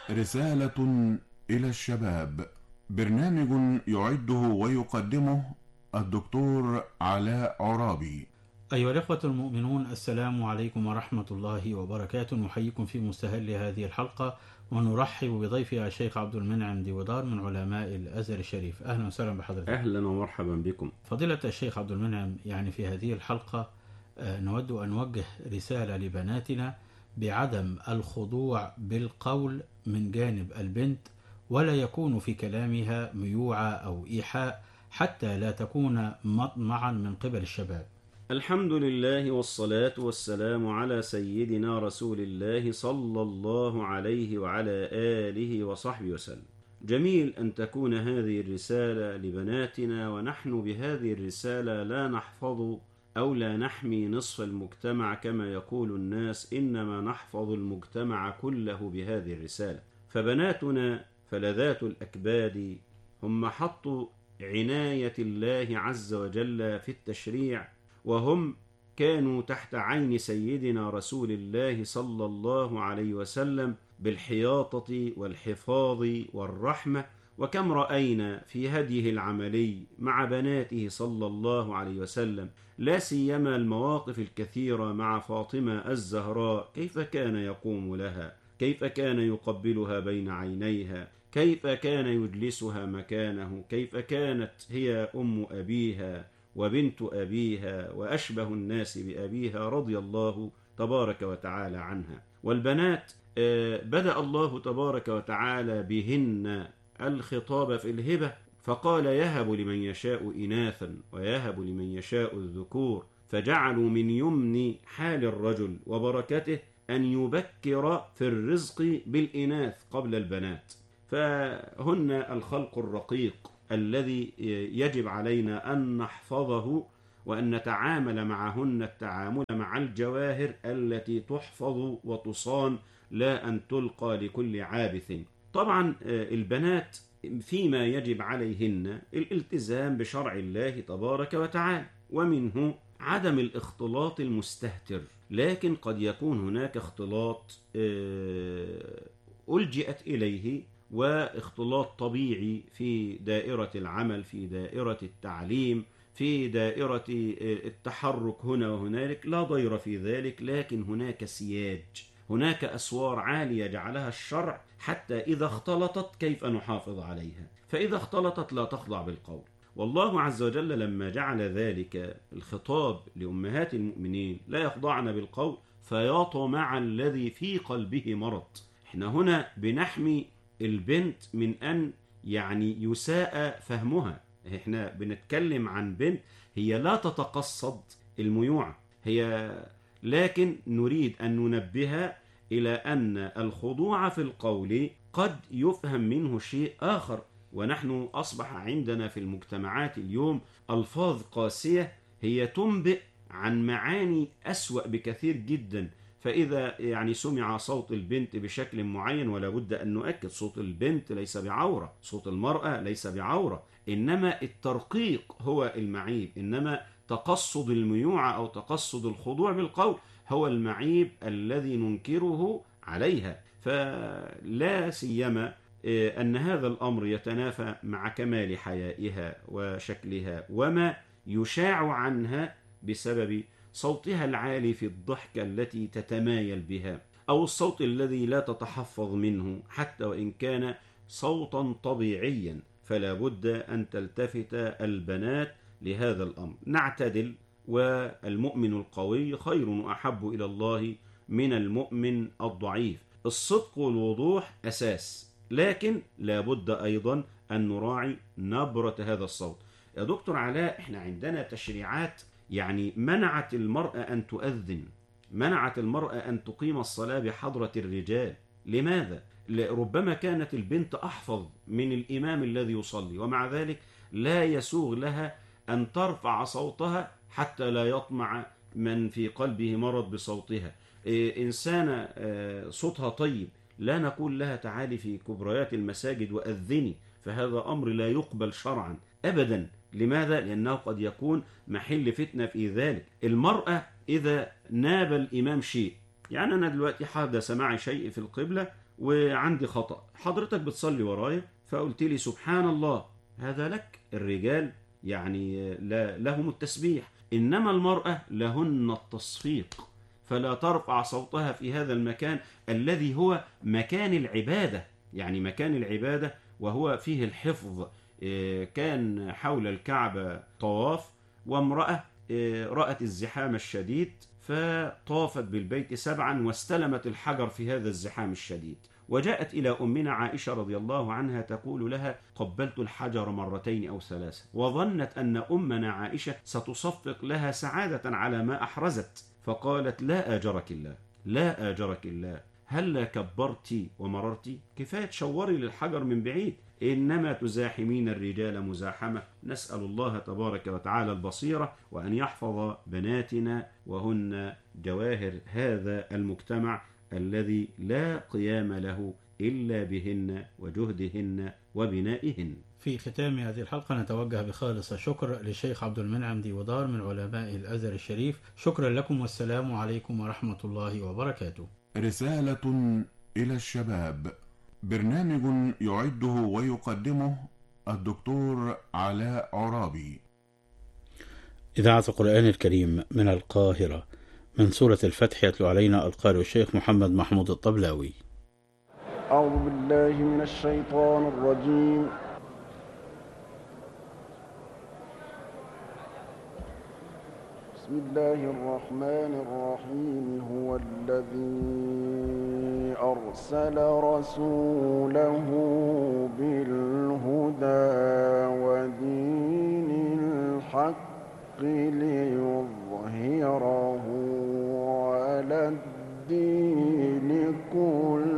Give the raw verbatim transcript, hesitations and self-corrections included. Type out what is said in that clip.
رسالة إلى الشباب، برنامج يعده ويقدمه الدكتور علاء عرابي. أيها الإخوة المؤمنون، السلام عليكم ورحمة الله وبركاته. نحييكم في مستهل هذه الحلقة ونرحب بضيفها الشيخ عبد المنعم ديودار من علماء الأزهر الشريف. أهلا وسهلا بحضرتك. أهلا ومرحبا بكم فضيلة الشيخ عبد المنعم، يعني في هذه الحلقة آه، نود أن نوجه رسالة لبناتنا بعدم الخضوع بالقول من جانب البنت، ولا يكون في كلامها ميوعة أو إيحاء حتى لا تكون مطمعا من قبل الشباب. الحمد لله والصلاة والسلام على سيدنا رسول الله صلى الله عليه وعلى آله وصحبه وسلم. جميل أن تكون هذه الرسالة لبناتنا، ونحن بهذه الرسالة لا نحفظ أو لا نحمي نصف المجتمع كما يقول الناس، إنما نحفظ المجتمع كله بهذه الرسالة. فبناتنا فلذات الأكباد هم حطوا عناية الله عز وجل في التشريع، وهم كانوا تحت عين سيدنا رسول الله صلى الله عليه وسلم بالحياطة والحفاظ والرحمة. وكم رأينا في هديه العملي مع بناته صلى الله عليه وسلم، لا سيما المواقف الكثيرة مع فاطمة الزهراء، كيف كان يقوم لها، كيف كان يقبلها بين عينيها، كيف كان يجلسها مكانه، كيف كانت هي أم أبيها وبنت أبيها وأشبه الناس بأبيها رضي الله تبارك وتعالى عنها. والبنات بدأ الله تبارك وتعالى بهن الخطاب في الهبة، فقال يهب لمن يشاء إناثا ويهب لمن يشاء الذكور، فجعلوا من يمن حال الرجل وبركته أن يبكر في الرزق بالإناث قبل البنات، فهن الخلق الرقيق الذي يجب علينا أن نحفظه وأن نتعامل معهن التعامل مع الجواهر التي تحفظ وتصان، لا أن تلقى لكل عابث. طبعا البنات فيما يجب عليهن الالتزام بشرع الله تبارك وتعالى، ومنه عدم الاختلاط المستهتر، لكن قد يكون هناك اختلاط ألجئت إليه واختلاط طبيعي في دائرة العمل، في دائرة التعليم، في دائرة التحرك هنا وهنالك، لا ضير في ذلك، لكن هناك سياج، هناك أسوار عالية جعلها الشرع حتى إذا اختلطت كيف نحافظ عليها. فإذا اختلطت لا تخضع بالقول. والله عز وجل لما جعل ذلك الخطاب لأمهات المؤمنين لا يخضعن بالقول فيطمع الذي في قلبه مرض. احنا هنا بنحمي البنت من أن يعني يساء فهمها. احنا بنتكلم عن بنت هي لا تتقصد الميوعة، هي لكن نريد أن ننبه إلى أن الخضوع في القول قد يفهم منه شيء آخر. ونحن أصبح عندنا في المجتمعات اليوم ألفاظ قاسية هي تنبئ عن معاني أسوأ بكثير جدا. فإذا يعني سمع صوت البنت بشكل معين، ولا بد أن نؤكد صوت البنت ليس بعورة، صوت المرأة ليس بعورة، إنما الترقيق هو المعيب، إنما تقصد الميوعة أو تقصد الخضوع بالقول هو المعيب الذي ننكره عليها. فلا سيما أن هذا الأمر يتنافى مع كمال حيائها وشكلها وما يشاع عنها بسبب صوتها العالي في الضحكة التي تتمايل بها، أو الصوت الذي لا تتحفظ منه حتى وإن كان صوتا طبيعيا. فلا بد أن تلتفت البنات لهذا الأمر. نعتدل، والمؤمن القوي خير وأحب إلى الله من المؤمن الضعيف. الصدق والوضوح أساس، لكن لا بد أيضا أن نراعي نبرة هذا الصوت. يا دكتور علاء، احنا عندنا تشريعات يعني منعت المرأة أن تؤذن، منعت المرأة أن تقيم الصلاة بحضرة الرجال. لماذا؟ ربما كانت البنت أحفظ من الإمام الذي يصلي، ومع ذلك لا يسوغ لها أن ترفع صوتها حتى لا يطمع من في قلبه مرض بصوتها. إنسانة صوتها طيب لا نقول لها تعالي في كبريات المساجد وأذني، فهذا أمر لا يقبل شرعا أبدا. لماذا؟ لأنه قد يكون محل فتنة في ذلك. المرأة إذا ناب الإمام شيء يعني أنا دلوقتي حدث معي شيء في القبلة وعندي خطأ، حضرتك بتصلي ورايا فقلت لي سبحان الله، هذا لك. الرجال يعني لا لهم التسبيح، إنما المرأة لهن التصفيق، فلا ترفع صوتها في هذا المكان الذي هو مكان العبادة، يعني مكان العبادة وهو فيه الحفظ. كان حول الكعبة طواف، وامرأة رأت الزحام الشديد فطافت بالبيت سبعا واستلمت الحجر في هذا الزحام الشديد، وجاءت إلى أمنا عائشة رضي الله عنها تقول لها قبلت الحجر مرتين أو ثلاثة، وظنت أن أمنا عائشة ستصفق لها سعادة على ما أحرزت، فقالت لا آجرك الله، لا آجرك الله، هل كبرتي ومررتي؟ كفاية شوري للحجر من بعيد، إنما تزاحمين الرجال مزاحمة. نسأل الله تبارك وتعالى البصيرة، وأن يحفظ بناتنا وهن جواهر هذا المجتمع الذي لا قيام له إلا بهن وجهدهن وبنائهن. في ختام هذه الحلقة نتوجه بخالص الشكر للشيخ عبد المنعم ديودار من علماء الأزهر الشريف. شكرا لكم والسلام عليكم ورحمة الله وبركاته. رسالة إلى الشباب، برنامج يعده ويقدمه الدكتور علاء عرابي. إذاعة القرآن الكريم من القاهرة، من سورة الفتح يتلو علينا القارئ الشيخ محمد محمود الطبلاوي. أعوذ بالله من الشيطان الرجيم. بسم الله الرحمن الرحيم. هو الذي أرسل رسوله بالهدى ودين الحق ليظهره على الدين كله